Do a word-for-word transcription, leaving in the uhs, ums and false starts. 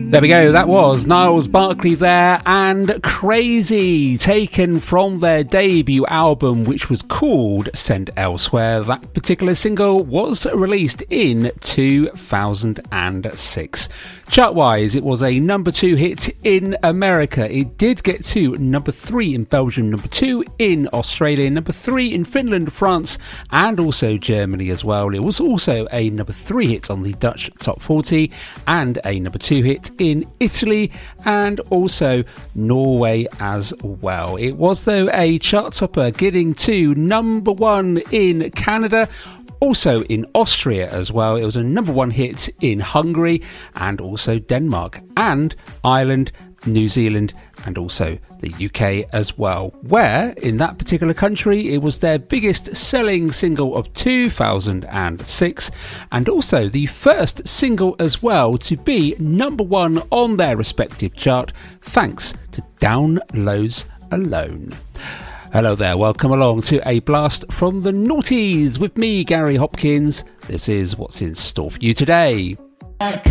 There we go, that was Niles Barkley there and Crazy, taken from their debut album which was called Sent Elsewhere. That particular single was released in two thousand six. Chart-wise, it was a number two hit in America. It did get to number three in Belgium, number two in Australia, number three in Finland, France and also Germany as well. It was also a number three hit on the Dutch Top forty and a number two hit in Italy and also Norway as well. It was though a chart topper, getting to number one in Canada, also in Austria as well. It was a number one hit in Hungary and also Denmark and Ireland, New Zealand and also the U K as well, where in that particular country it was their biggest selling single of two thousand six and also the first single as well to be number one on their respective chart, thanks to Downloads Alone. Hello there, welcome along to a blast from the noughties with me, Gary Hopkins. This is what's in store for you today.